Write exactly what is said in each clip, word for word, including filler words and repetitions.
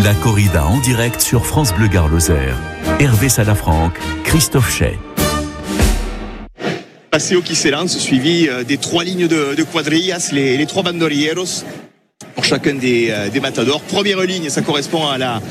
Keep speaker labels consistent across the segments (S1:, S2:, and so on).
S1: La corrida en direct sur France Bleu Gard Lozère. Hervé Salafranque, Christophe Chay.
S2: Paseo qui s'élance, suivi des trois lignes de, de quadrillas, les, les trois bandolieros pour chacun des, des matadors. Première ligne, ça correspond à la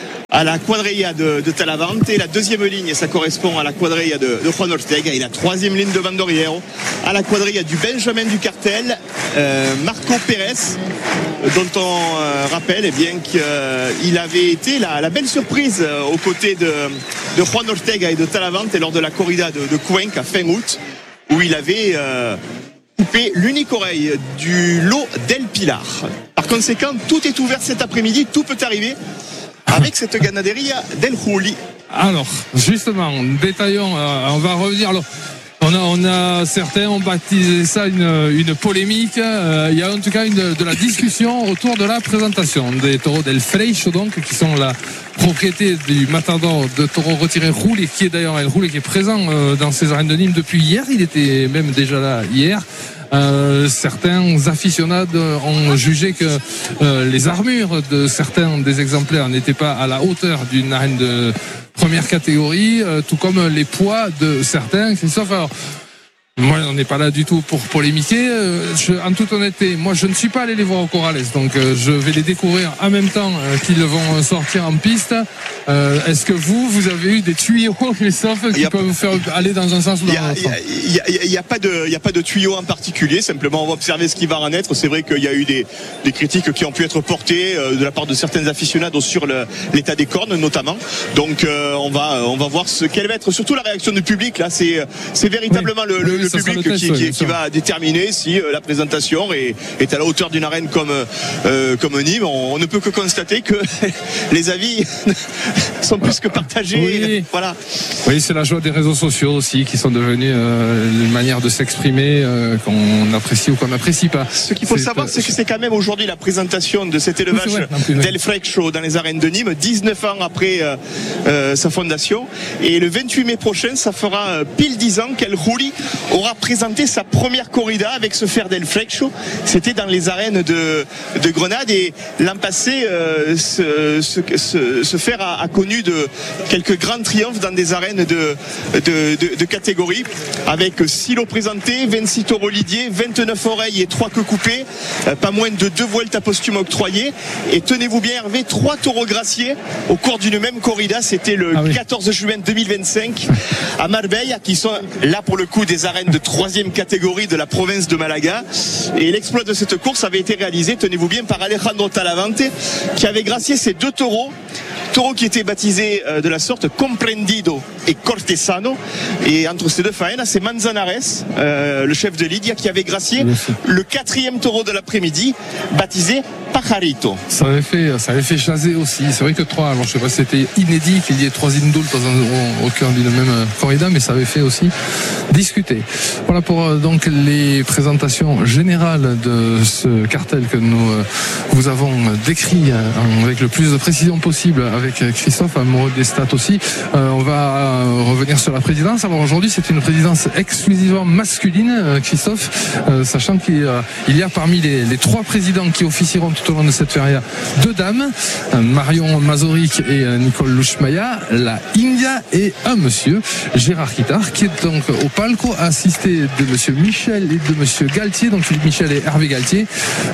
S2: à la quadrilla de, de Talavante. La deuxième ligne, ça correspond à la quadrilla de, de Juan Ortega. Et la troisième ligne de bandoliero à la quadrilla du Benjamin du Cartel, euh, Marco Pérez, dont on euh, rappelle eh bien qu'il euh, avait été la, la belle surprise euh, aux côtés de, de Juan Ortega et de Talavante lors de la corrida de, de Cuenca fin août, où il avait euh, coupé l'unique oreille du lot d'El Pilar. Par conséquent, tout est ouvert cet après-midi, tout peut arriver avec cette ganaderia d'El Juli.
S3: Alors, justement, détaillons, euh, on va revenir. Alors, on a, on a certains ont baptisé ça une, une polémique. Euh, il y a en tout cas une, de la discussion autour de la présentation des taureaux d'El Freixo, donc, qui sont la propriété du matador de taureaux retirés Juli, qui est d'ailleurs El Juli, qui est présent euh, dans ces arènes de Nîmes depuis hier. Il était même déjà là hier. Euh, certains aficionados ont jugé que euh, les armures de certains des exemplaires n'étaient pas à la hauteur d'une arène de première catégorie, euh, tout comme les poids de certains. Christophe, alors, moi, on n'est pas là du tout pour polémiquer. Euh, je, en toute honnêteté, moi, je ne suis pas allé les voir au Corrales, donc euh, je vais les découvrir en même temps euh, qu'ils vont sortir en piste. Euh, est-ce que vous, vous avez eu des tuyaux, Christophe, qui peuvent vous faire aller dans un sens ou dans l'autre?
S2: Il n'y a, a, a pas de, il y a pas de tuyaux en particulier. Simplement, on va observer ce qui va en être. C'est vrai qu'il y a eu des, des critiques qui ont pu être portées euh, de la part de certains aficionados sur le, l'état des cornes, notamment. Donc, euh, on va, on va voir ce quelle va être surtout la réaction du public. Là, c'est, c'est véritablement oui. le, le, oui, le public le test, qui, qui, qui va déterminer si euh, la présentation est, est à la hauteur d'une arène comme, euh, comme Nîmes. On, on ne peut que constater que les avis sont plus que partagés.
S3: Oui.
S2: Voilà.
S3: Oui, c'est la joie des réseaux sociaux aussi qui sont devenus euh, une manière de s'exprimer euh, qu'on apprécie ou qu'on n'apprécie pas.
S2: Ce qu'il faut c'est savoir, c'est que c'est quand même aujourd'hui la présentation de cet élevage oui, d'El Freixo dans les arènes de Nîmes, dix-neuf ans après euh, euh, sa fondation. Et le vingt-huit mai prochain, ça fera euh, pile dix ans qu'El Juli aura présenté sa première corrida avec ce fer d'El Freixo. C'était dans les arènes de, de Grenade. Et l'an passé, euh, ce, ce, ce, ce fer a, a connu de quelques grands triomphes dans des arènes de, de, de, de catégorie, avec six lots présentés, vingt-six taureaux lidiers, vingt-neuf oreilles et trois queues coupées, euh, pas moins de deux Vuelta posthumes octroyées. Et tenez-vous bien, Hervé, trois taureaux graciés au cours d'une même corrida. C'était le ah oui. quatorze juin deux mille vingt-cinq à Marbella, qui sont là pour le coup des arènes de troisième catégorie de la province de Malaga. Et l'exploit de cette course avait été réalisé, tenez-vous bien, par Alejandro Talavante, qui avait gracié ces deux taureaux. Taureau qui était baptisé euh, de la sorte Comprendido et Cortesano. Et entre ces deux faenas, c'est Manzanares, euh, le chef de Lidia, qui avait gracié le quatrième taureau de l'après-midi, baptisé Pajarito.
S3: Ça avait fait, ça avait fait jaser aussi. C'est vrai que trois, alors je sais pas si c'était inédit qu'il y ait trois indultos au, au cœur d'une même corrida, mais ça avait fait aussi discuter. Voilà pour euh, donc les présentations générales de ce cartel que nous euh, vous avons décrit euh, avec le plus de précision possible avec Christophe, amoureux des stats aussi. Euh, on va euh, revenir sur la présidence. Alors aujourd'hui, c'est une présidence exclusivement masculine, euh, Christophe, euh, sachant qu'il euh, il y a parmi les, les trois présidents qui officieront tout au long de cette feria deux dames, euh, Marion Mazoric et euh, Nicole Luchmaya, la India, et un monsieur, Gérard Quittard, qui est donc au palco, assisté de monsieur Michel et de monsieur Galtier, donc Philippe Michel et Hervé Galtier,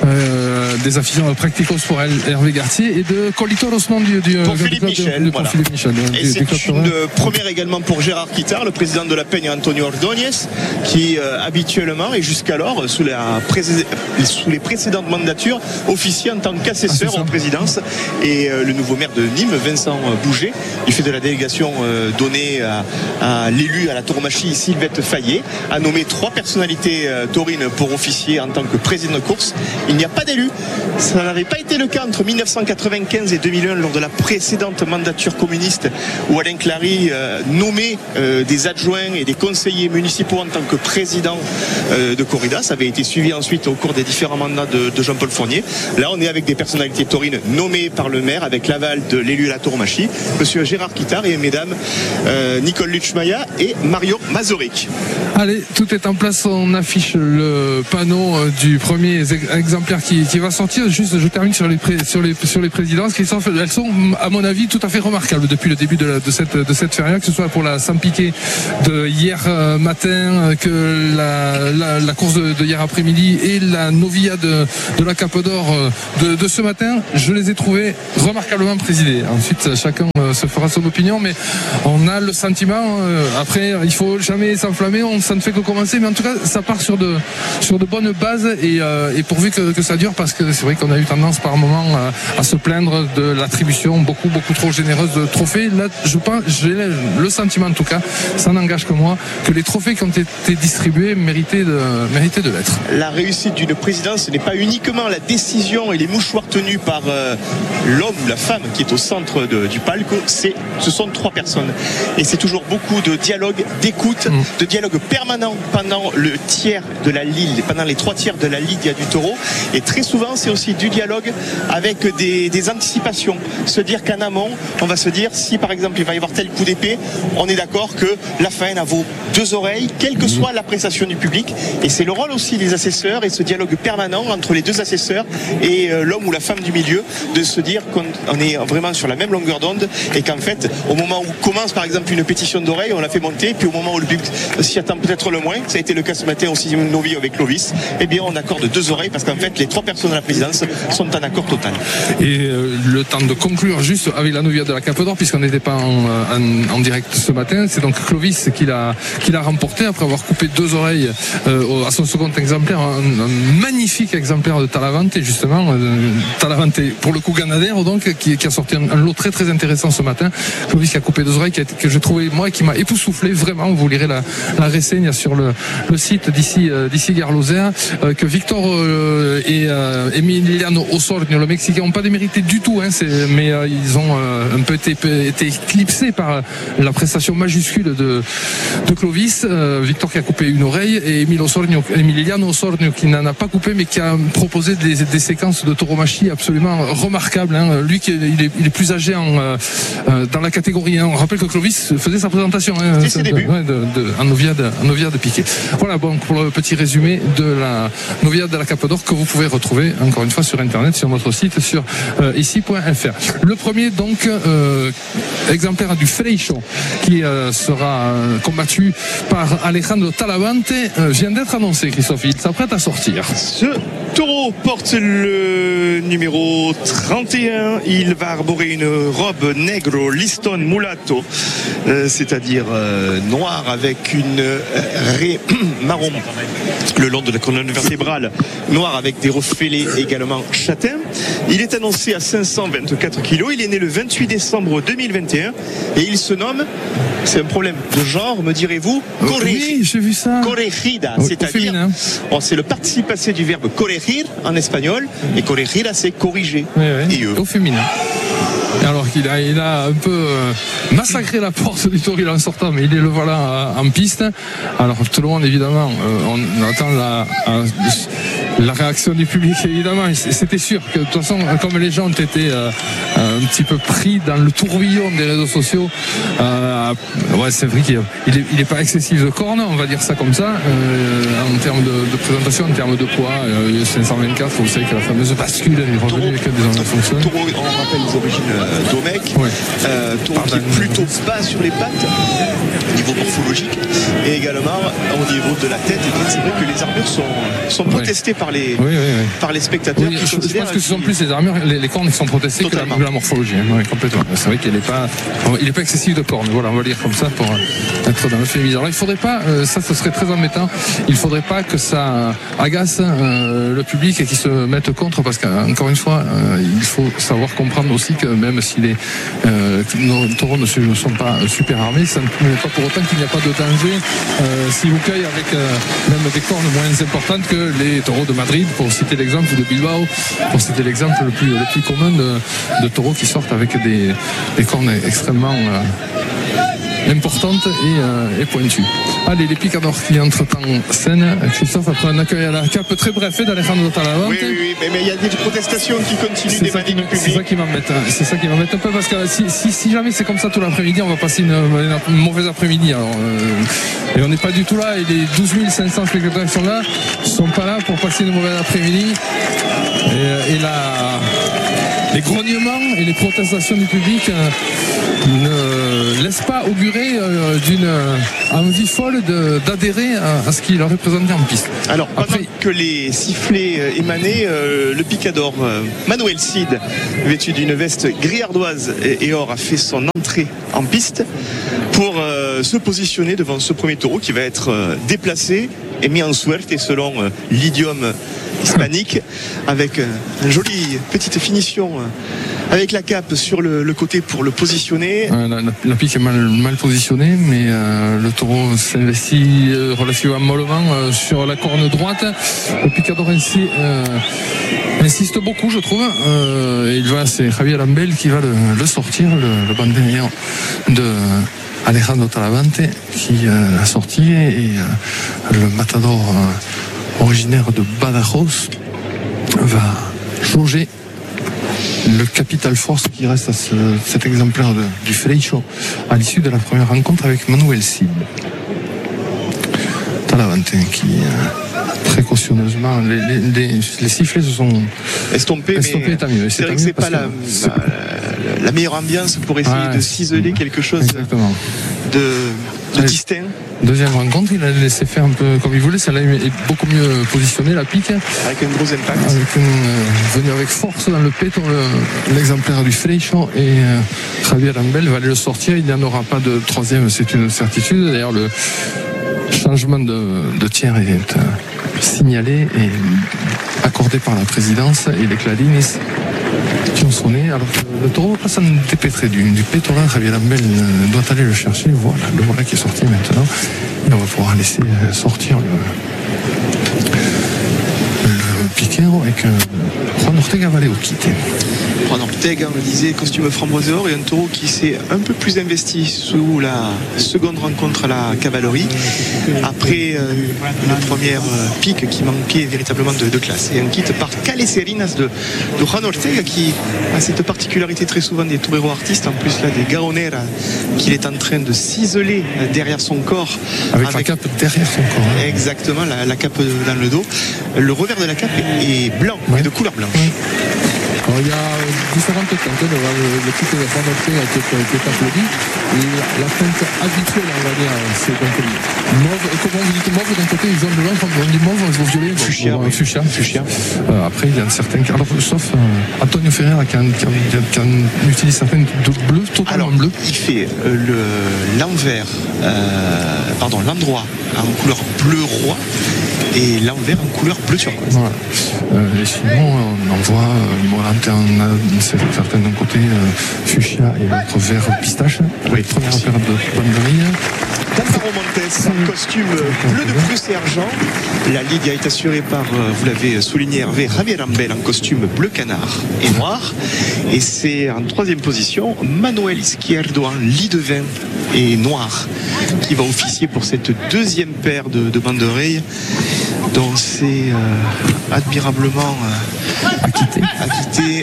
S3: euh, des aficionados practicos pour Hervé Galtier, et de Colito Rosman du, du
S2: pour Philippe Michel,
S3: de,
S2: voilà.
S3: Philippe Michel
S2: et du, c'est du une première également pour Gérard Quittard, le président de la Peña Antonio Ordóñez, qui euh, habituellement et jusqu'alors sous, la pré- sous les précédentes mandatures officiait en tant qu'assesseur ah, aux présidences. Et euh, le nouveau maire de Nîmes, Vincent Bouget, il fait de la délégation euh, donnée à, à l'élu à la tauromachie Sylvette Fayet, a nommé trois personnalités euh, taurines pour officier en tant que président de course. Il n'y a pas d'élu. Ça n'avait pas été le cas entre dix-neuf cent quatre-vingt-quinze et deux mille un lors de la précédente mandature communiste où Alain Clary euh, nommait euh, des adjoints et des conseillers municipaux en tant que président euh, de corrida. Ça avait été suivi ensuite au cours des différents mandats de, de Jean-Paul Fournier. Là, on est avec des personnalités taurines nommées par le maire avec l'aval de l'élu à la tauromachie, monsieur Gérard Quittard, et mesdames euh, Nicole Luchmaya et Mario Mazoric.
S3: Allez, tout est en place. On affiche le panneau du premier exemplaire qui, qui va sortir, juste je termine sur les, pré, sur les, sur les présidences, Christophe, elles sont à mon avis tout à fait remarquables depuis le début de, la, de cette, de cette feria, que ce soit pour la Sampiquet de hier matin, que la, la, la course de, de hier après-midi et la Novia de, de la Cap d'Or de, de ce matin. Je les ai trouvés remarquablement présidés. Ensuite, chacun se fera son opinion, mais on a le sentiment, après, il faut jamais s'enflammer, on, ça ne fait que commencer, mais en tout cas, ça part sur de, sur de bonnes bases et, euh, et pourvu que, que ça dure, parce que c'est vrai qu'on a eu tendance par moment à, à se plaindre de l'attribution beaucoup, beaucoup trop généreuse de trophées. Là, je pense, j'ai le sentiment en tout cas, ça n'engage que moi, que les trophées qui ont été distribués méritaient de, méritaient de l'être.
S2: La réussite d'une présidence, ce n'est pas uniquement la décision et les mouchoirs tenus par euh, l'homme ou la femme qui est au centre de, du palco, c'est, ce sont trois personnes. Et c'est toujours beaucoup de dialogue, d'écoute, mmh. de dialogue permanent pendant le tiers de la Ligue, pendant les trois tiers de la Ligue du Taureau. Et très souvent, c'est aussi du dialogue avec des, des anticipations. Se dire qu'en amont, on va se dire, si par exemple il va y avoir tel coup d'épée, on est d'accord que la faine a vos deux oreilles, quelle que soit l'appréciation du public. Et c'est le rôle aussi des assesseurs et ce dialogue permanent entre les deux assesseurs et euh, l'homme ou la femme du milieu, de se dire qu'on est vraiment sur la même longueur d'onde et qu'en fait, au moment où commence par exemple une pétition d'oreille, on la fait monter, puis au moment où le public s'y attend peut-être le moins, ça a été le cas ce matin aussi Novi avec Clovis, eh bien on accorde deux oreilles parce qu'en fait les trois personnes de la présidence sont en accord total.
S3: Et euh, le temps de conclure juste avec la Novia de la Cap d'Or, puisqu'on n'était pas en, en, en direct ce matin, c'est donc Clovis qui l'a, qui l'a remporté après avoir coupé deux oreilles euh, à son second exemplaire, un, un magnifique exemplaire de Talavante justement, euh, Talavante pour le coup Ganadero donc, qui, qui a sorti un, un lot très très intéressant ce matin. Clovis qui a coupé deux oreilles, qui a, que j'ai trouvé moi qui m'a époustouflé vraiment. Vous lirez la, la reseigna sur le, le site d'ici euh, d'ici Gare Lozère, euh, que Victor euh, et euh, Emiliano Osornio, le Mexicain, n'ont pas démérité du tout, hein, c'est, mais euh, ils ont euh, un peu été, été éclipsés par la prestation majuscule de, de Clovis. Euh, Victor qui a coupé une oreille et Emilio Osornio, Emiliano Osornio qui n'en a pas coupé mais qui a proposé des, des séquences de tauromachie absolument remarquables. Hein. Lui qui est, il est, il est plus âgé en, euh, dans la catégorie. Hein. On rappelle que Clovis faisait sa présentation hein,
S2: de, de,
S3: ouais, de, de, en Novia de, en Novia de Piquet. Voilà bon pour le petit résumé de la Novia de la Cap d'Or que vous pouvez retrouver encore une fois sur internet sur notre site sur euh, ici point f r. Le premier donc euh, exemplaire du Freixo qui euh, sera euh, combattu par Alejandro Talavante euh, vient d'être annoncé. Christophe, il s'apprête à sortir.
S2: Ce taureau porte le numéro trente et un. Il va arborer une robe negro liston mulatto, euh, c'est-à-dire euh, noire avec une euh, raie marron le long de la colonne vertébrale, noire avec des reflets également châtains. Il est annoncé à cinq cent vingt-quatre kilos. Il est né le vingt-huit décembre deux mille vingt et un et il se nomme, c'est un problème de genre, me direz-vous,
S3: Corre- oui, j'ai vu ça.
S2: corregida,
S3: Au,
S2: c'est-à-dire,
S3: au
S2: c'est le participe passé du verbe corregir en espagnol, et corregir, c'est corriger.
S3: Oui, oui.
S2: Et eux.
S3: Au féminin. Alors qu'il a, il a un peu euh, massacré la porte du Toril en sortant, mais il est le voilà en piste. Alors tout le monde évidemment, euh, on attend la, euh, la réaction du public évidemment. C'était sûr que de toute façon, comme les gens ont été euh, un petit peu pris dans le tourbillon des réseaux sociaux, euh, ouais, c'est vrai qu'il est, il est pas excessif de cornes, on va dire ça comme ça, euh, en termes de, de présentation, en termes de poids. Euh, cinq cent vingt-quatre, vous savez que la fameuse bascule est revenue avec des fonctionne.
S2: Taureau, on rappelle les origines euh, d'Omec,
S3: ouais.
S2: euh, taureau qui est plutôt bas sur les pattes au niveau morphologique et également au niveau de la tête. Et c'est vrai que les armures sont, sont protestées ouais. par, les, oui, oui, oui. par les spectateurs.
S3: Oui,
S2: qui
S3: je, je pense que ce sont plus les armures, les, les cornes qui sont protestées Totalement. que la, la morphologie. Hein, oui, complètement. C'est vrai qu'il n'est pas, il est pas excessif de cornes. Voilà, on va le dire comme ça pour être dans le féminisme. Alors il faudrait pas, euh, ça, ce serait très embêtant. Il faudrait pas que ça agace euh, le public et qu'il se mette contre, parce qu'encore une fois, euh, il faut savoir comprendre aussi que même si les euh, nos taureaux ne sont pas super armés, ça ne n'est pas pour autant qu'il n'y a pas de danger euh, s'ils vous cueillent avec euh, même des cornes moins importantes que les taureaux de Madrid, pour citer l'exemple, de Bilbao, pour citer l'exemple le plus, le plus commun de, de taureaux qui sortent avec des, des cornes extrêmement euh, importantes et, euh, et pointues. Allez, les picadors qui entrent en scène. Christophe, après un accueil à la cape très bref d'Alejandro Talavante.
S2: Oui, oui, oui, mais il y a des protestations qui continuent d'émaner du public.
S3: C'est ça qui m'embête. C'est ça qui m'embête un peu, parce que si, si, si jamais c'est comme ça tout l'après-midi, on va passer une, une mauvaise après-midi. Alors, euh, et on n'est pas du tout là. Et les douze mille cinq cents spectateurs qui sont là ne sont pas là pour passer une mauvaise après-midi. Et, et la, les grognements et les protestations du public euh, ne laissent pas augurer euh, d'une euh, envie folle de, d'adhérer à, à ce qu'il leur est présenté en piste.
S2: Alors, pendant Après, que les sifflets euh, émanaient, euh, le picador euh, Manuel Cid, vêtu d'une veste gris ardoise et, et or, a fait son entrée en piste pour euh, se positionner devant ce premier taureau qui va être euh, déplacé et mis en suerte selon euh, l'idiome hispanique, avec euh, une jolie petite finition euh, avec la cape sur le, le côté pour le positionner.
S3: Euh, la, la, la pique est mal, mal positionnée, mais euh, le taureau s'investit euh, relativement mollement euh, sur la corne droite. Le picador ainsi euh, insiste beaucoup, je trouve. Euh, et il va, c'est Javier Lambel qui va le, le sortir, le, le banderillon de Alejandro Talavante qui euh, l'a sorti, et euh, le matador euh, originaire de Badajoz va jauger le capital force qui reste à ce, cet exemplaire de, du Freixo à l'issue de la première rencontre avec Manuel Cid. Talavante qui euh, précautionneusement, les, les, les, les sifflets se sont
S2: estompés,
S3: estompés,
S2: mais
S3: tant mieux.
S2: c'est vrai que c'est pas la, la, la meilleure ambiance pour essayer ouais, de ciseler quelque chose exactement. de, de distinct.
S3: Deuxième rencontre, il a laissé faire un peu comme il voulait. Celle-là est beaucoup mieux positionnée, la pique.
S2: Avec un gros impact.
S3: Avec une, euh, venu avec force dans le péton, le, l'exemplaire du Freixo. Et euh, Javier Lambel va aller le sortir. Il n'y en aura pas de troisième, c'est une certitude. D'ailleurs, le changement de, de tiers est euh, signalé et accordé par la présidence et les cladines qui ont sonné. Alors que le taureau va s'en dépêtrer du, du péton là. Javier Lambel doit aller le chercher. Voilà, le voilà qui est sorti maintenant. Et on va pouvoir laisser sortir le, le piquero et que Juan Ortega va aller au quitter.
S2: Juan Ortega, on le disait, costume framboiseur, et un taureau qui s'est un peu plus investi sous la seconde rencontre à la cavalerie, après euh, une première euh, pique qui manquait véritablement de, de classe. Et un kit par Caleserinas de, de Juan Ortega, qui a cette particularité très souvent des toreros artistes, en plus là des garoneras qu'il est en train de ciseler derrière son corps.
S3: Avec, avec la cape derrière son corps. Hein.
S2: Exactement, la, la cape dans le dos. Le revers de la cape est, est blanc, ouais. de couleur blanche. Ouais.
S3: Alors, il y a différentes teintes, le, le kit de Juan Ortega qui est applaudi. La, la teinte habituelle, on va dire, c'est donc mauve, comment vous dites mauve d'un côté, jaune de l'autre, on dit mauve, on violet,
S2: fuchsia,
S3: bon,
S2: oui.
S3: fuchsia,
S2: fuchsia.
S3: Euh, après, il y a certains cas, alors, sauf euh, Antonio Ferreira qui, qui, qui, qui utilise certaines bleues, totalement bleues.
S2: Il fait euh, le, l'envers, euh, pardon, l'endroit en couleur bleu roi et l'envers en couleur bleu turquoise. Voilà.
S3: Euh, et sinon, on en voit, euh, bon, on a certains d'un côté euh, fuchsia et l'autre vert pistache.
S2: Oui,
S3: première période de banderille.
S2: D'Alvaro Montes en costume bleu de Prusse et argent. La ligue est assurée par, vous l'avez souligné Hervé, Javier Lambel en costume bleu canard et noir. Et c'est en troisième position Manuel Izquierdo en lit de vin et noir qui va officier pour cette deuxième paire de, de bandes d'oreilles dont c'est euh, admirablement euh, acquitté. acquitté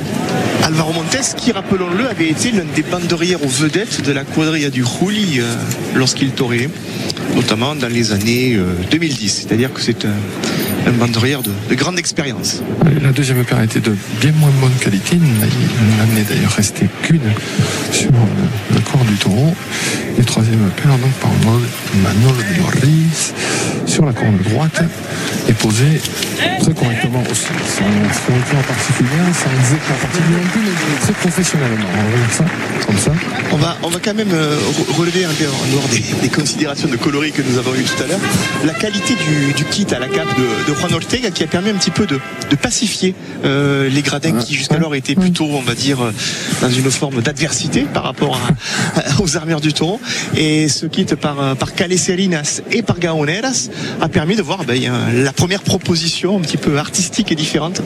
S2: Alvaro Montes, qui, rappelons-le, avait été l'un des banderières aux vedettes de la quadrilla du Juli euh, lorsqu'il toréait, notamment dans les années euh, deux mille dix. C'est-à-dire que c'est un, un banderière de, de grande expérience.
S3: La deuxième paire était de bien moins bonne qualité. Il n'en est d'ailleurs resté qu'une sur le, le corps du taureau. Et troisième paire, donc, par Manolo de Morris, sur la corne droite, est posée très correctement aussi, sans frontière particulière, sans éclat particulier non plus, mais très professionnellement. On va dire ça, comme ça.
S2: On va, on va quand même euh, relever, en dehors des, des considérations de coloris que nous avons eues tout à l'heure, la qualité du, du kit à la cape de, de Juan Ortega, qui a permis un petit peu de, de pacifier euh, les gradins qui jusqu'alors étaient plutôt, on va dire, dans une forme d'adversité par rapport à, aux armures du taureau. Et ce kit par, par Caleserinas et par Gaoneras a permis de voir ben, la première proposition un petit peu artistique et différente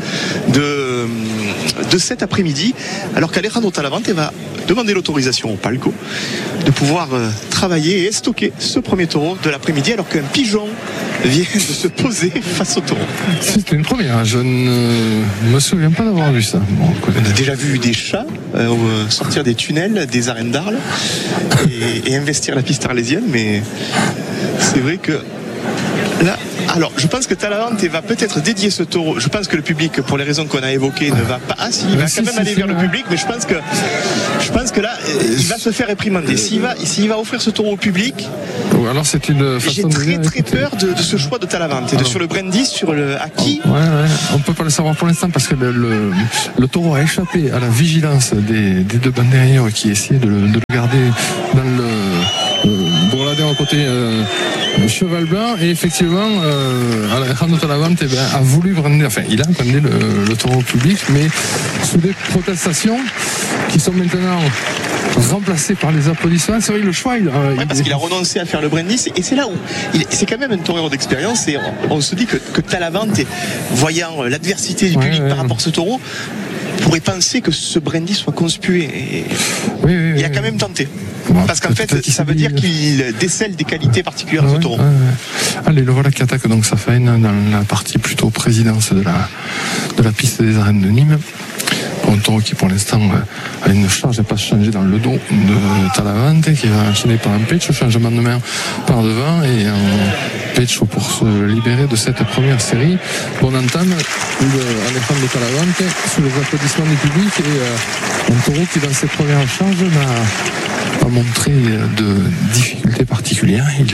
S2: de, de cet après-midi, alors qu'Alejandro Talavante va demander l'autorisation au Palco de pouvoir euh, travailler et stocker ce premier taureau de l'après-midi, alors qu'un pigeon vient de se poser face au taureau.
S3: C'était une première, je ne me souviens pas d'avoir vu ça. Bon,
S2: on a déjà vu des chats euh, sortir des tunnels des arènes d'Arles et, et investir la piste arlésienne, mais c'est vrai que là, Alors, je pense que Talavante va peut-être dédier ce taureau. Je pense que le public, pour les raisons qu'on a évoquées, ne va pas. Ah, si, il va
S3: si,
S2: quand même
S3: si,
S2: aller
S3: si,
S2: vers
S3: si,
S2: le
S3: ouais.
S2: public, mais je pense que, je pense que là, il va se faire réprimander. S'il va, s'il va offrir ce taureau au public,
S3: Ou alors c'est une façon
S2: j'ai
S3: de
S2: très
S3: dire,
S2: très
S3: écoutez,
S2: peur de, de ce choix de Talavante, et de,
S3: Alors.
S2: sur le Brindis, sur le acquis.
S3: Ouais, ouais, on peut pas le savoir pour l'instant parce que le, le, le taureau a échappé à la vigilance des, des deux banderilleurs qui essayaient de le, de le garder dans le euh, Bourladin au côté euh, cheval blanc, et effectivement euh, Alejandro Talavante eh bien, a voulu brander, enfin il a brandé le, le taureau au public, mais sous des protestations qui sont maintenant remplacées par les applaudissements. C'est vrai que le choix il, euh,
S2: Ouais,
S3: il-
S2: parce qu'il a renoncé à faire le Brindis, et c'est là où il- c'est quand même un torero d'expérience, et on, on se dit que, que Talavante, voyant l'adversité du
S3: Ouais,
S2: public
S3: ouais.
S2: par rapport à ce taureau, pourrait penser que ce Brindis soit conspué, et
S3: oui, oui,
S2: il a
S3: oui.
S2: quand même tenté.
S3: Bon,
S2: Parce qu'en
S3: peut-être
S2: fait,
S3: qu'il
S2: ça
S3: s'est
S2: veut
S3: dit-
S2: dire qu'il décèle des qualités particulières à ce
S3: Ouais,
S2: taureau.
S3: ouais, ouais. Allez, le voilà qui attaque donc sa faine dans la partie plutôt présidence de la, de la piste des arènes de Nîmes. Pour un taureau qui pour l'instant euh, a une charge et pas changée dans le dos de Talavante, qui va enchaîner par un pecho, changement de main par devant et un pecho pour se libérer de cette première série. Bon entame de Alejandro Talavante sous les applaudissements du public, et euh, un taureau qui dans ses premières charges n'a pas montré de difficultés particulières. Il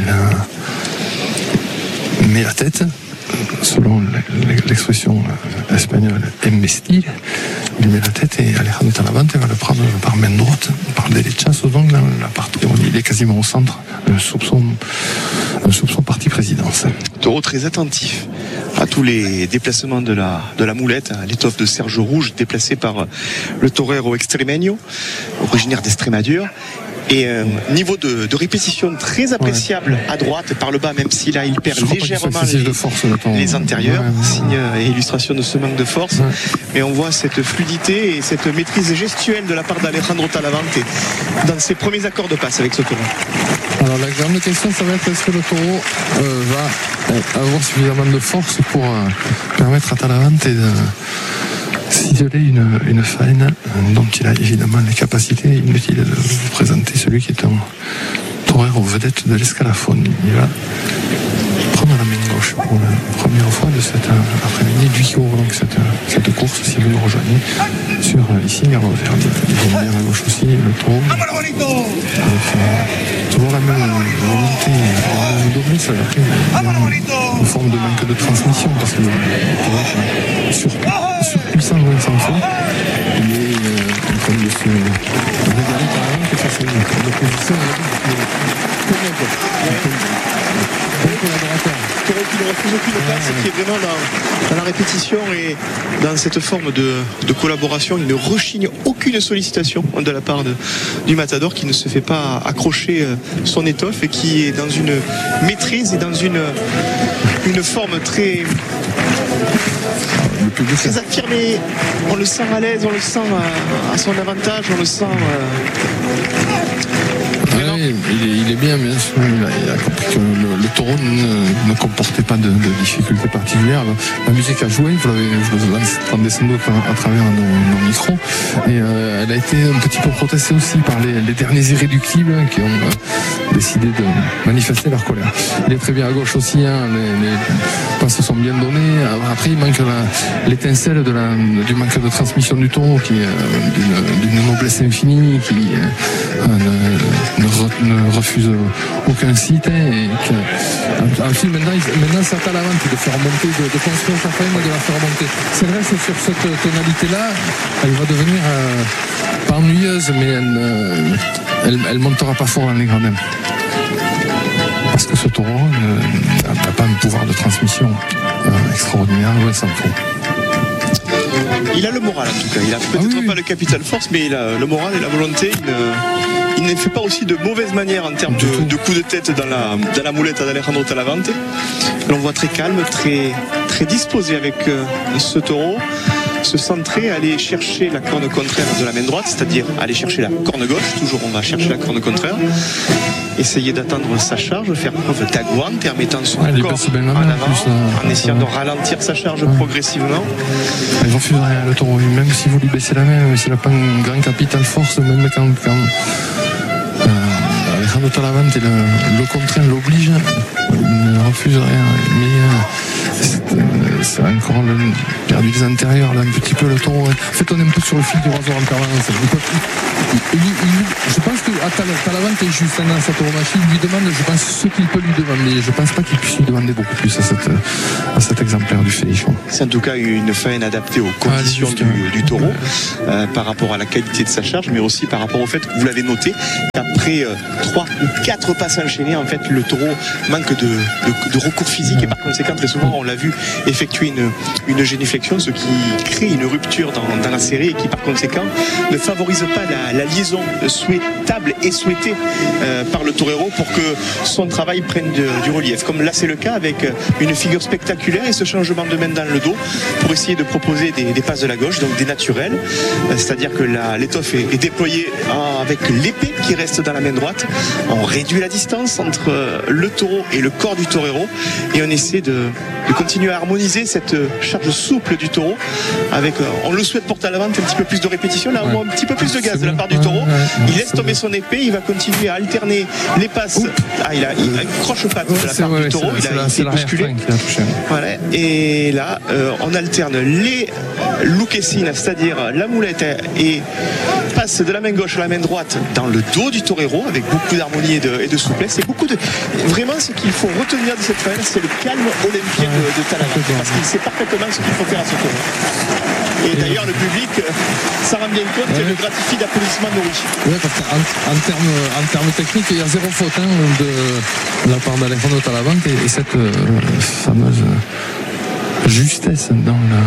S3: euh, met la tête, selon l'expression espagnole embestir, il met la tête, et Alejandro Talavante va le prendre par main droite, par des derechas, donc dans la partie où il est quasiment au centre, un soupçon, un soupçon partie présidence.
S2: Taureau très attentif à tous les déplacements de la, de la moulette, à l'étoffe de Serge Rouge, déplacé par le torero extremeño, originaire d'Extremadure. Et un niveau de, de répétition très appréciable ouais. à droite, par le bas, même si là il perd légèrement les,
S3: de force,
S2: les antérieurs,
S3: ouais, ouais, ouais.
S2: signe et illustration de ce manque de force. Ouais. Mais on voit cette fluidité et cette maîtrise gestuelle de la part d'Alejandro Talavante dans ses premiers accords de passe avec ce taureau.
S3: Alors la grande question, ça va être est-ce que le taureau euh, va avoir suffisamment de force pour euh, permettre à Talavante de ciseler une, une faine dont il a évidemment les capacités. Inutile de vous présenter celui qui est un torero vedette de l'escalafone. Il va prendre la main gauche pour la première fois de cet après-midi du jour, donc cette, cette course, si vous nous rejoignez sur ici Garloser. Il vient bien à gauche aussi, le taureau. Toujours la même volonté de doubler, ça a pris une, une forme de manque de transmission parce que le taureau sur, surpuissant loin s'en faut. Il est euh, en train de se régaler par exemple que face à une opposition bon collaborateur.
S2: Taureau qui ne refuse aucune place, qui est vraiment dans, dans la répétition et dans cette forme de, de collaboration. Il ne rechigne aucune sollicitation de la part de, du matador, qui ne se fait pas accrocher son étoffe et qui est dans une maîtrise et dans une, une forme très...
S3: Le public
S2: très affirmé, on le sent à l'aise, on le sent à, à son avantage, on le sent... Euh...
S3: Ah oui, il, est, il est bien, bien sûr. Il a, il a compris que le, le taureau ne, ne comportait pas de, de difficultés particulières. La musique a joué, vous l'avez, vous l'entendez sans doute à, à travers nos, nos micros. Et euh, elle a été un petit peu protestée aussi par les, les derniers irréductibles qui ont euh, décidé de manifester leur colère. Il est très bien à gauche aussi, hein, les, les passes sont bien données. Après, il manque la, l'étincelle de la, du manque de transmission du taureau, qui est euh, d'une, d'une noblesse infinie, qui euh, ne, ne ne refuse aucun site, et que, ensuite maintenant, maintenant c'est à Talavante de faire monter, de, de construire sa faine et de la faire monter. C'est vrai, c'est sur cette tonalité là elle va devenir euh, pas ennuyeuse, mais elle, euh, elle, elle montera pas fort dans les gradins, parce que ce taureau euh, n'a pas un pouvoir de transmission euh, extraordinaire, loin s'en faut.
S2: Il a le moral en tout cas, il a peut-être ah oui. pas le capital force, mais il a le moral et la volonté. Il, il ne fait pas aussi de mauvaise manière en termes de, de coups de tête dans la, dans la moulette d'Alejandro Talavante. L'on voit très calme, très, très disposé avec euh, ce taureau, se centrer, aller chercher la corne contraire de la main droite, c'est-à-dire aller chercher la corne gauche, toujours on va chercher la corne contraire, essayer d'attendre sa charge, faire preuve d'aguante et en mettant son ouais, corps en avant, plus, euh, en essayant euh, de ralentir sa charge ouais. progressivement.
S3: Il refuse rien, le taureau, même si vous lui baissez la main, même s'il n'a pas un grand capital force, même quand, quand euh, Alejandro Talavante le, le contraint, l'oblige, il ne refuse rien. Mais euh, c'est encore le, perdu les intérieurs, là, un petit peu le taureau. En fait, on est un peu sur le fil du rasoir en permanence. Il, il, il, je pense que Talavante est juste dans sa tauromachie. Il lui demande, je pense, ce qu'il peut lui demander. Je ne pense pas qu'il puisse lui demander beaucoup plus à, cette, à cet exemplaire du Félichon.
S2: C'est en tout cas une faine adaptée aux conditions ah, du, du taureau, euh, par rapport à la qualité de sa charge, mais aussi par rapport au fait que vous l'avez noté, qu'après euh, trois ou quatre passes enchaînées, en fait, le taureau manque de, de, de recours physique et par conséquent, très souvent, on l'a vu effectuer une, une génuflexion, ce qui crée une rupture dans, dans la série et qui, par conséquent, ne favorise pas la, la liaison souhaitable et souhaitée euh, par le torero pour que son travail prenne de, du relief. Comme là, c'est le cas avec une figure spectaculaire et ce changement de main dans le dos pour essayer de proposer des, des passes de la gauche, donc des naturels, euh, c'est-à-dire que la, l'étoffe est, est déployée en, avec l'épée qui reste dans la main droite. On réduit la distance entre le taureau et le corps du torero et on essaie de, de continuer à harmoniser cette charge souple du taureau avec, on le souhaite pour Talavante, un petit peu plus de répétition, là, ouais. un petit peu plus de gaz de la part du taureau. Il laisse tomber son épée, il va continuer à alterner les passes. Oups. Ah, il a, il a une croche-patte de la part ouais, du taureau, il a été bousculé. Voilà. Et là, euh, on alterne les Lucchesines, c'est-à-dire la moulette et passe de la main gauche à la main droite dans le dos du torero avec beaucoup d'harmonie et de, et de souplesse. Et beaucoup de. Vraiment, ce qu'il faut retenir de cette finale, c'est le calme olympien de, de Talavante, parce qu'il sait parfaitement ce qu'il faut faire à ce taureau. Et d'ailleurs, le public euh, s'en rend bien compte ouais. et le gratifie d'applaudissements nourris.
S3: Oui, parce qu'en en termes, en termes techniques, il y a zéro faute hein, de, de la part d'Alejandro Talavante et, et cette euh, fameuse justesse dans la,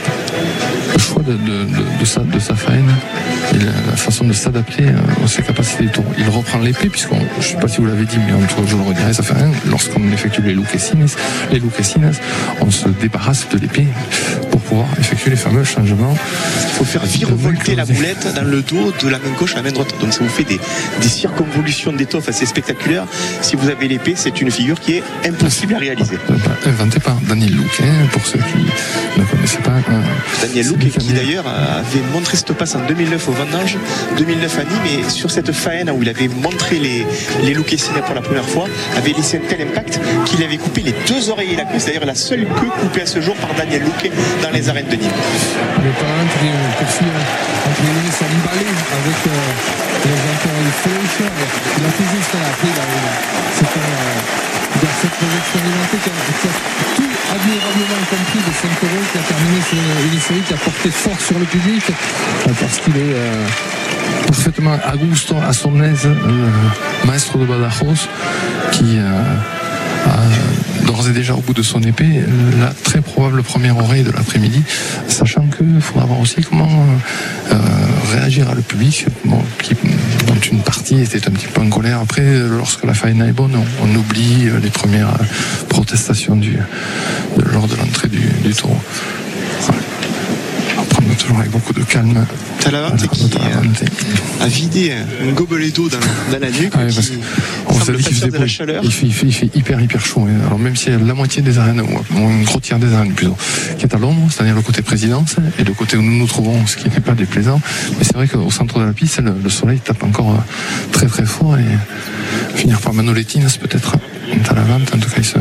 S3: le choix de, de, de, de, sa, de sa faine et la, la façon de s'adapter à ses capacités de tour. Il reprend l'épée, puisqu'on, je ne sais pas si vous l'avez dit, mais en tout cas je le redirai, ça fait rien. Lorsqu'on effectue les Lucchesines, les Lucchesines, on se débarrasse de l'épée pour pouvoir effectuer les fameux changements.
S2: Il faut faire virevolter la moulette dans le dos de la main gauche à la main droite. Donc ça vous fait des, des circonvolutions d'étoffe assez spectaculaires. Si vous avez l'épée, c'est une figure qui est impossible à réaliser.
S3: Inventé par Daniel Luque, pour ceux qui ne connaissaient pas. Euh,
S2: Daniel Luque qui d'ailleurs avait montré cette passe en deux mille neuf au Vendange, deux mille neuf à Nîmes, et sur cette faine où il avait montré les, les Lucchesines pour la première fois, avait laissé un tel impact qu'il avait coupé les deux oreilles et la queue. C'est d'ailleurs la seule queue coupée à ce jour par Daniel Luque dans les arènes de Nîmes.
S3: Le parrain qui poursuit entre guillemets son balai avec euh, les intérêts du Félichon. Il a tout juste appris là, c'est un garçon très expérimenté qui a, qui a tout admirablement compris de son taureau, qui a terminé une, une série qui a porté fort sur le public euh, parce qu'il est euh, parfaitement à gusto, à son aise, euh, maestro de Badajoz qui euh, a d'ores et déjà au bout de son épée la très probable première oreille de l'après-midi, sachant qu'il faudra voir aussi comment euh, réagira le public, bon, qui, dont une partie était un petit peu en colère. Après, lorsque la faine est bonne, on, on oublie les premières protestations du, de, lors de l'entrée du, du taureau. Voilà. On va prendre toujours avec beaucoup de calme.
S2: Talavante qui a vidé un gobelet d'eau dans, dans la nuque. Ah oui, qui
S3: on vous a dit qu'il faisait de la chaleur. Il fait, il, fait, il fait hyper hyper chaud. Hein. Alors même si la moitié des arènes, ou un gros tiers des arènes plutôt, qui est à l'ombre, c'est-à-dire le côté présidence et le côté où nous nous trouvons, ce qui n'est pas déplaisant. Mais c'est vrai qu'au centre de la piste, le, le soleil tape encore très très fort et finir par Manolettines, c'est peut-être Talavante. En tout cas, il se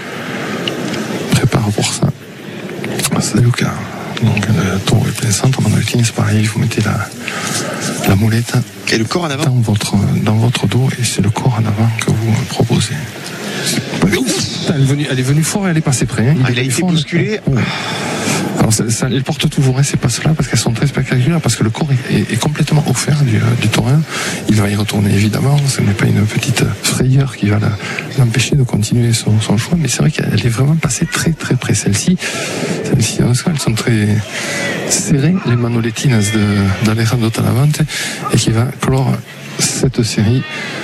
S3: prépare pour ça. C'est Lucas. Donc le taureau est plein centre, Manolettines, c'est pareil, vous mettez la, la moulette
S2: et le corps en avant
S3: dans votre, dans votre dos et c'est le corps en avant que vous proposez. Elle est venue, elle est venue fort et elle est passée près. Hein.
S2: Il, ah, il a été fort, bousculé.
S3: Ouais. Alors ça, ça, elle porte toujours hein, ces passes-là parce qu'elles sont très spectaculaires, parce que le corps est, est, est complètement offert du, du taurin. Il va y retourner évidemment, ce n'est pas une petite frayeur qui va la, l'empêcher de continuer son, son choix, mais c'est vrai qu'elle est vraiment passée très très près. Celle-ci, celle-ci elles sont très serrées, les Manolettines de, d'Alejandro Talavante, et qui va clore cette série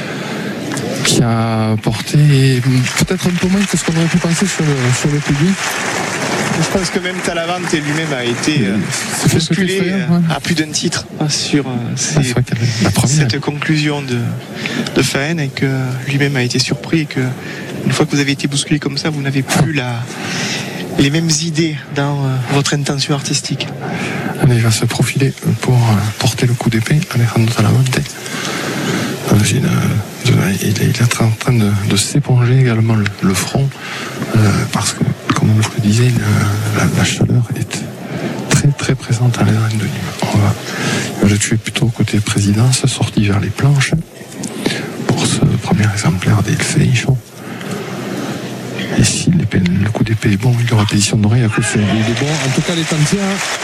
S3: qui a porté peut-être un peu moins que ce qu'on aurait pu penser sur le, sur le public.
S2: Je pense que même Talavante lui-même a été euh, bousculé frère, ouais. à plus d'un titre sur euh, ces, ah, cette conclusion de, de Fahen, et que lui-même a été surpris, et que une fois que vous avez été bousculé comme ça, vous n'avez plus la, les mêmes idées dans euh, votre intention artistique.
S3: Allez, il va se profiler pour euh, porter le coup d'épée, Alejandro Talavante.
S4: il est, il est en train de, de s'éponger également le, le front, euh, parce que, comme je le disais, le, la, la chaleur est très très présente à les arènes de Nîmes. On va, je suis plutôt côté présidence, sorti vers les planches, pour ce premier exemplaire des Felicio. Et si le coup d'épée est bon, il y aura position d'oreille à coup sûr.
S3: Il est bon, en tout cas les Tantiens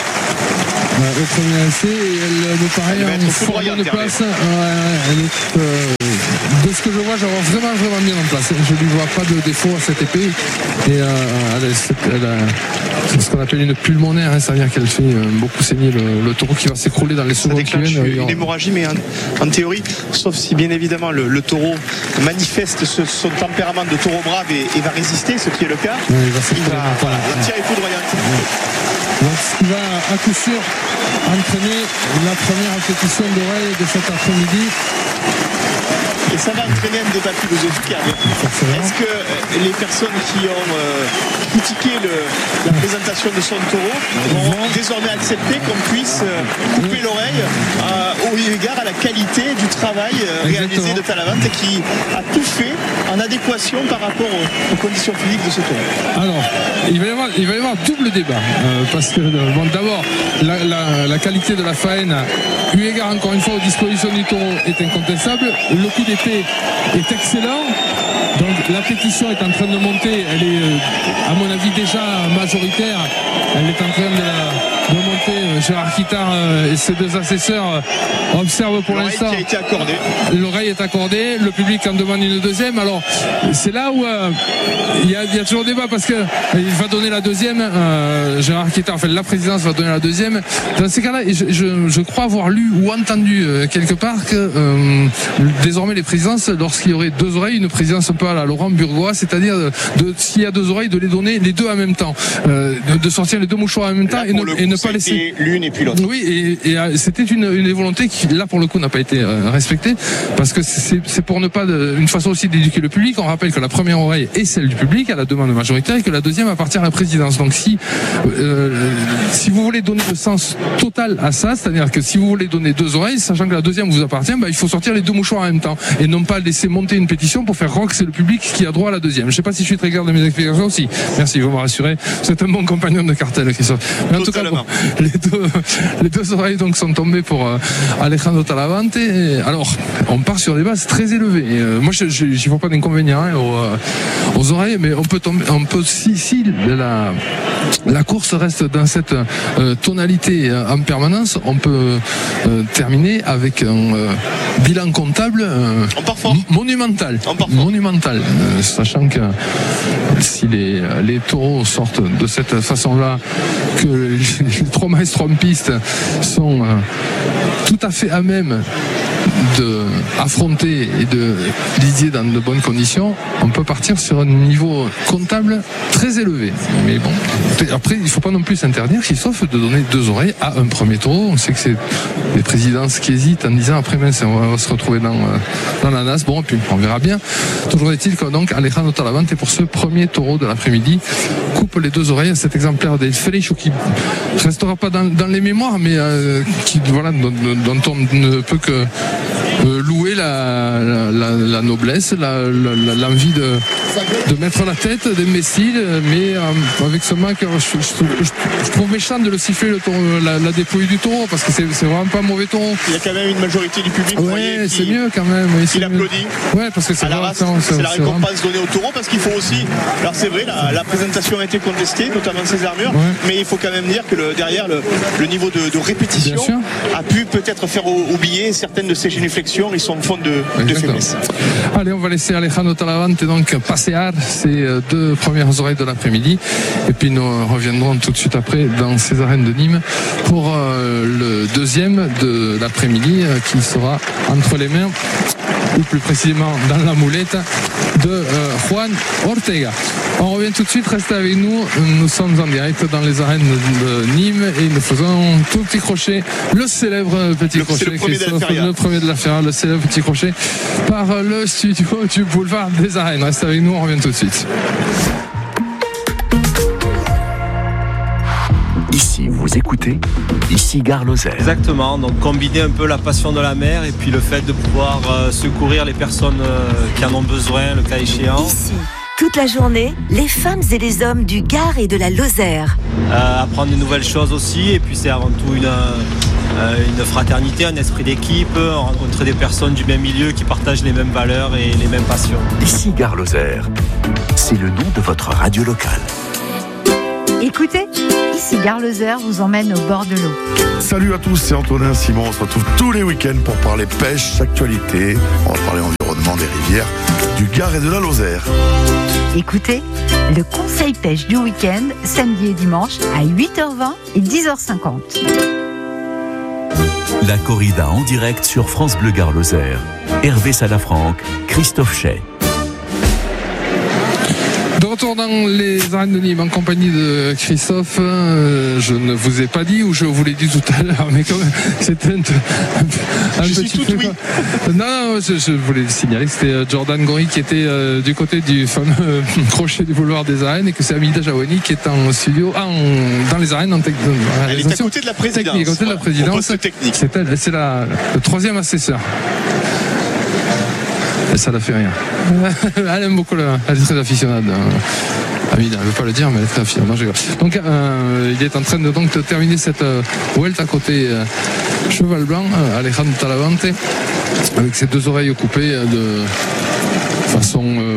S3: au premier essai, et elle me paraît en fort bonne place. Ouais, ouais, elle est, euh, de ce que je vois, je la vois vraiment vraiment bien en place. Je ne lui vois pas de défaut à cette épée. Et euh, elle, elle a, c'est ce qu'on appelle une pulmonaire, hein, c'est-à-dire qu'elle fait euh, beaucoup saigner le, le taureau qui va s'écrouler dans les secondes qui viennent.
S2: Une hémorragie, mais en, en théorie, sauf si bien évidemment le, le taureau manifeste ce, son tempérament de taureau brave et, et va résister, ce qui est le cas.
S3: Ouais, il va, il va
S2: voilà, la tire est foudroyante.
S3: Ouais. Donc ce qui va à coup sûr entraîner la première répétition d'oreille de cet après-midi.
S2: Et ça va entraîner un débat philosophique. Est-ce que les personnes qui ont euh, critiqué le, la présentation de son taureau vont désormais accepter qu'on puisse euh, couper oui. l'oreille euh, au égard à la qualité du travail euh, réalisé de Talavante, qui a tout fait en adéquation par rapport aux, aux conditions physiques de ce taureau?
S3: Alors, il va y avoir, il va y avoir double débat. Euh, parce que, bon, d'abord, la, la, la qualité de la faïne, eu égard encore une fois aux dispositions du taureau, est incontestable. Le coup d'épée est excellent. Donc la pétition est en train de monter. Elle est, à mon avis, déjà majoritaire. Elle est en train de, de monter. Gérard Quittard et ses deux assesseurs observent pour l'instant.
S2: L'oreille qui a été accordée.
S3: L'oreille est accordée. Le public en demande une deuxième. Alors c'est là où euh, il y, y a toujours débat, parce que il va donner la deuxième. Euh, Gérard Quittard, enfin la présidence va donner la deuxième. Dans ces cas-là, je, je, je crois avoir lu ou entendu euh, quelque part que euh, désormais les présidences, lorsqu'il y aurait deux oreilles, une présidence un peu à la Laurent Burgois, c'est-à-dire de, de, s'il y a deux oreilles, de les donner les deux en même temps, euh, de, de sortir les deux mouchoirs en même temps. Là, et, ne, coup,
S2: et
S3: ne pas laisser
S2: l'une et puis l'autre.
S3: Oui, et, et euh, c'était une, une volonté qui, là pour le coup, n'a pas été euh, respectée, parce que c'est, c'est pour ne pas de, une façon aussi d'éduquer le public. On rappelle que la première oreille est celle du public à la demande majoritaire, et que la deuxième appartient à la présidence. Donc si euh, si vous voulez donner le sens total à ça, c'est-à-dire que si vous voulez donner deux oreilles, sachant que la deuxième vous appartient, bah, il faut sortir les deux mouchoirs en même temps, et non pas laisser monter une pétition pour faire croire que c'est le public qui a droit à la deuxième. Je ne sais pas si je suis très clair de mes explications aussi. Merci, vous me rassurez. Vous êtes un bon compagnon de cartel, Christophe. Mais en tout cas, bon, les, deux, les deux oreilles donc sont tombées pour euh, Alejandro Talavante. Et, alors, on part sur des bases très élevées. Et, euh, moi, je n'y vois pas d'inconvénient hein, aux, euh, aux oreilles, mais on peut tomber, on peut si, si la, la course reste dans cette euh, tonalité euh, en permanence, on peut euh, terminer avec un euh, bilan comptable euh, m- monumental, monumental, euh, sachant que si les, les taureaux sortent de cette façon-là, que les, les trois maestros trompistes sont euh, tout à fait à même de affronter et de lidier dans de bonnes conditions, on peut partir sur un niveau comptable très élevé. Mais bon, après, il ne faut pas non plus s'interdire, sauf de donner deux oreilles à un premier taureau. On sait que c'est les présidences qui hésitent en disant après, mince, on va se retrouver dans, dans la nasse. Bon, puis on verra bien. Toujours est-il que donc Alejandro Talavante, pour ce premier taureau de l'après-midi, coupe les deux oreilles à cet exemplaire des Felicio qui ne restera pas dans, dans les mémoires, mais euh, qui, voilà, dont, dont on ne peut que Euh, louer la, la, la noblesse, la, la, l'envie de, de mettre la tête d'imbécile, mais euh, avec ce manque, je, je, je, je trouve méchant de le siffler le taureau, la, la dépouille du taureau, parce que c'est, c'est vraiment pas un mauvais taureau.
S2: Il y a quand même une majorité du public.
S3: Ouais, c'est mieux quand même. Oui,
S2: il applaudit.
S3: Ouais, parce que c'est,
S2: la
S3: vraiment,
S2: race,
S3: c'est,
S2: c'est la récompense
S3: vraiment...
S2: donnée au taureau, parce qu'il faut aussi. Alors c'est vrai, la, la présentation a été contestée, notamment ses armures, ouais. Mais il faut quand même dire que le, derrière le, le niveau de, de répétition a pu peut-être faire oublier certaines de ses génuflexions. Ils sont en fond de, de faiblesse.
S3: Allez, on va laisser Alejandro Talavante donc passer à ces deux premières oreilles de l'après-midi, et puis nous reviendrons tout de suite après dans ces arènes de Nîmes pour euh, le deuxième de l'après-midi euh, qui sera entre les mains, ou plus précisément dans la moulette de euh, Juan Ortega. On revient tout de suite, restez avec nous. Nous sommes en direct dans les arènes de Nîmes et nous faisons un tout petit crochet, le célèbre petit le, crochet,
S2: le premier,
S3: le premier de la Feria, le célèbre petit crochet par le studio du boulevard des Arènes. Restez avec nous, on revient tout de suite.
S1: Ici, vous Vous écoutez ici Gare Lozère.
S5: Exactement, donc combiner un peu la passion de la mer et puis le fait de pouvoir euh, secourir les personnes euh, qui en ont besoin, le cas échéant.
S6: Ici, toute la journée, les femmes et les hommes du Gard et de la Lozère.
S5: Euh, apprendre de nouvelles choses aussi, et puis c'est avant tout une, euh, une fraternité, un esprit d'équipe, rencontrer des personnes du même milieu qui partagent les mêmes valeurs et les mêmes passions.
S1: Ici Gare Lozère, c'est le nom de votre radio locale.
S7: Écoutez, ici Gare Lozère vous emmène au bord de l'eau.
S8: Salut à tous, c'est Antonin Simon. On se retrouve tous les week-ends pour parler pêche, actualité. On va parler environnement des rivières, du Gard et de la Lozère.
S7: Écoutez, le conseil pêche du week-end, samedi et dimanche à huit heures vingt et dix heures cinquante.
S1: La corrida en direct sur France Bleu Gare Lozère. Hervé Salafranc, Christophe Chet.
S3: De retour dans les arènes de Nîmes en compagnie de Christophe. Euh, je ne vous ai pas dit, ou je vous l'ai dit tout à l'heure, mais quand même, c'était un, un, un
S2: je
S3: petit
S2: suis tout
S3: peu.
S2: oui.
S3: Non, non, je, je voulais le signaler que c'était Jordan Gory qui était euh, du côté du fameux euh, crochet du boulevard des arènes, et que c'est Amida Jawani qui est en studio, ah, en, dans les arènes en technique.
S2: Elle est à côté de la présidence.
S3: Technique, à côté de la présidence.
S2: Au poste technique.
S3: C'est elle, c'est la, le troisième assesseur. Et ça ne fait rien. Elle aime beaucoup, le, elle est très aficionade. Amina, elle ne veut pas le dire, mais elle est très aficionade. Non, je rigole. Donc, euh, il est en train de, donc, de terminer cette euh, Vuelta à côté euh, cheval blanc, euh, Alejandro Talavante, avec ses deux oreilles coupées euh, de façon euh,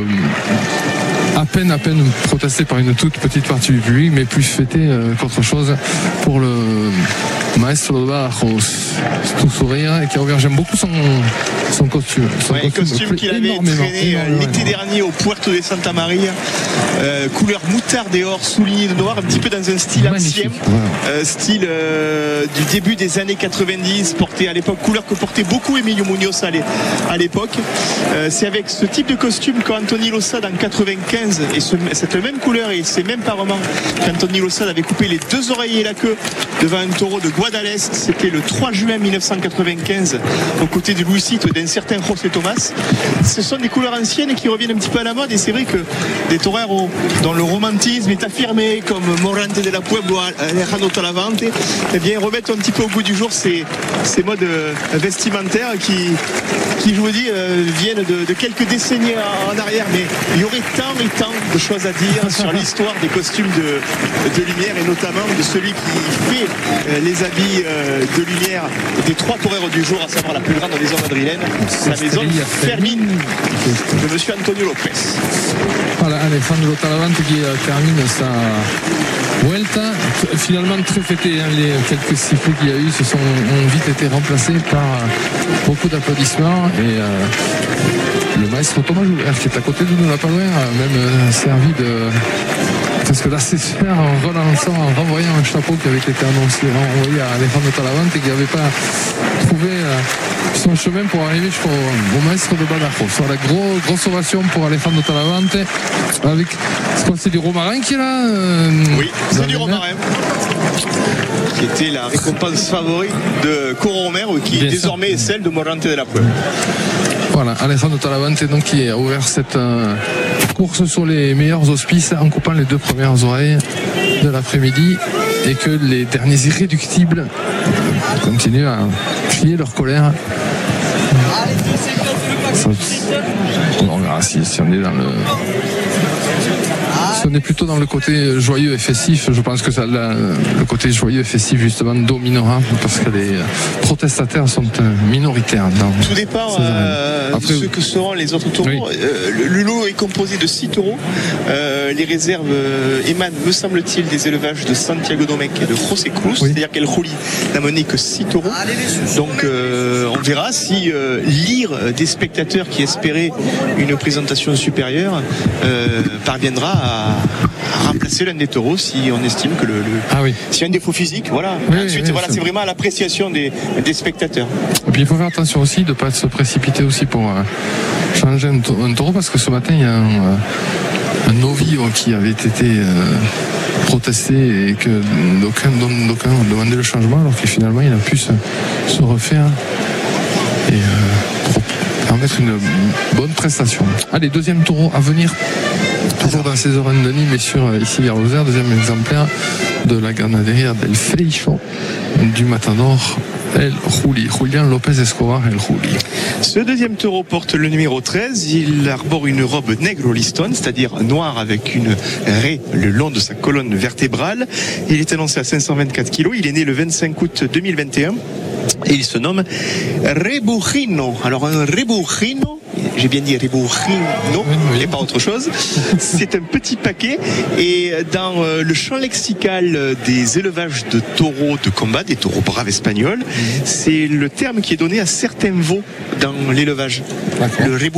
S3: à peine, à peine protestée par une toute petite partie du public, mais plus fêtée euh, qu'autre chose pour le maestro de Badajoz, tout sourire, et qui revient. J'aime beaucoup son, son costume. Son
S2: ouais, costume, costume qu'il avait traîné l'été dernier au Puerto de Santa Maria, euh, couleur moutarde et or, souligné de noir, un petit peu dans un style ancien, euh, style euh, du début des années quatre-vingt-dix, porté à l'époque, couleur que portait beaucoup Emilio Munoz à l'époque. Euh, c'est avec ce type de costume qu'Anthony Lossade en quatre-vingt-quinze, et ce, cette même couleur et ces mêmes parements, qu'Anthony Lossade avait coupé les deux oreilles et la queue devant un taureau de Guadalest. C'était le trois juin mille neuf cent quatre-vingt-quinze, aux côtés de Luisito et d'un certain José Thomas. Ce sont des couleurs anciennes qui reviennent un petit peu à la mode, et c'est vrai que des toreros dont le romantisme est affirmé, comme Morante de la Pueblo, Alejandro Talavante, eh bien remettent un petit peu au goût du jour ces, ces modes vestimentaires qui, qui je vous dis, viennent de, de quelques décennies en arrière, mais il y aurait tant et tant de choses à dire sur l'histoire des costumes de, de lumière, et notamment de celui qui fait les habits de lumière des trois toreros du jour, à savoir la plus grande maison madrilène, la maison Fermin de monsieur Antonio Lopez.
S3: Voilà, Alejandro Talavante qui euh, termine sa Vuelta, finalement très fêté, hein, les quelques sifflets qu'il y a eu se sont, ont vite été remplacés par euh, beaucoup d'applaudissements, et euh, le maestro Thomas Joubert qui est à côté de nous, là pas loin, a même euh, servi de presque d'assesseur en relançant, en renvoyant un chapeau qui avait été annoncé, envoyé à Alejandro Talavante, et qui n'avait pas trouvé euh, son chemin pour arriver jusqu'au au maestro de Badajoz. Sur la gros, grosse ovation pour Alejandro Talavante, avec, c'est quoi, c'est du romarin qui est là euh,
S2: Oui, c'est du romarin, qui était la récompense favorite de Coro Romero, qui Bien désormais ça. est celle de Morante de la Puebla.
S3: Voilà, Alejandro Talavante donc, qui a ouvert cette euh, course sur les meilleurs auspices en coupant les deux premières oreilles de l'après-midi, et que les derniers irréductibles euh, continuent à crier leur colère. Ça, on verra si, si on est dans le... Si on est plutôt dans le côté joyeux et festif, je pense que ça, la, le côté joyeux et festif justement dominera, parce que les protestataires sont minoritaires. Dans
S2: Tout dépend euh, Après, de ce que seront les autres taureaux. Oui. Euh, le, le lot est composé de six taureaux. Euh, les réserves euh, émanent, me semble-t-il, des élevages de Santiago Domecq et de José Cruz, oui. C'est-à-dire qu'El Joli n'a mené que six taureaux. Donc euh, on verra si euh, l'ire des spectateurs qui espéraient une présentation supérieure euh, parviendra à à remplacer l'un des taureaux si on estime que le, le ah oui. s'il y a un défaut physique, voilà. Oui, Ensuite, oui, voilà, c'est vraiment à l'appréciation des, des spectateurs.
S3: Et puis il faut faire attention aussi de ne pas se précipiter aussi pour euh, changer un, un taureau, parce que ce matin il y a un, euh, un novi qui avait été euh, protesté, et que d'aucuns d'aucuns ont demandé le changement, alors que finalement il a pu se, se refaire et euh, permettre une bonne prestation. Allez, deuxième taureau à venir
S4: toujours dans ces oreilles de Nîmes, mais sur ici vers Lozère, deuxième exemplaire de la ganaderia del Freixo du matador El Juli, Julian Lopez Escobar El Juli.
S2: Ce deuxième taureau porte le numéro treize. Il arbore une robe negro liston, c'est-à-dire noire avec une raie le long de sa colonne vertébrale. Il est annoncé à cinq cent vingt-quatre kilos. Il est né le vingt-cinq août deux mille vingt et un. Et il se nomme Rebujino. Alors un Rebujino, j'ai bien dit Rebujino, oui, et pas autre chose. C'est un petit paquet. Et dans le champ lexical des élevages de taureaux de combat, des taureaux braves espagnols, c'est le terme qui est donné à certains veaux dans l'élevage. Le